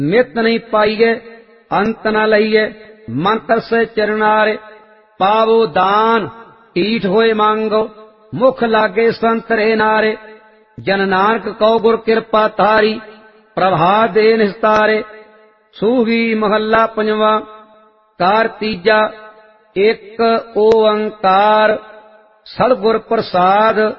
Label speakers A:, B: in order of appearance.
A: मित नहीं पाइए अंत न लइए मंत्र से चरनारे पावो दान टीठ होए मांगो मुख लागे संतरे नारे जन नानक कौ गुर कृपा तारी प्रभा दे निस्तारे। सूही महला पंजवा कार तीजा एक ओंकार सतगुर प्रसाद